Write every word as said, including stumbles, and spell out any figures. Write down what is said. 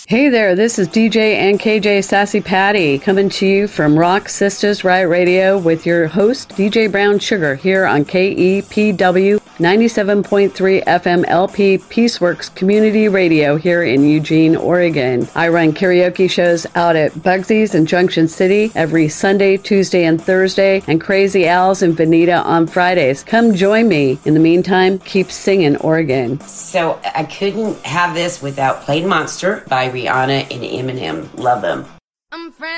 Hey there, this is D J and K J Sassy Patty coming to you from Rock Sisters Riot Radio with your host, D J Brown Sugar, here on K E P W ninety-seven point three F M L P Peaceworks Community Radio here in Eugene, Oregon. I run karaoke shows out at Bugsy's in Junction City every Sunday, Tuesday, and Thursday, and Crazy Owls in Veneta on Fridays. Come join me. In the meantime, keep singing, Oregon. So I couldn't have this without Played Monster by Rihanna and Eminem. Love them. I'm friends.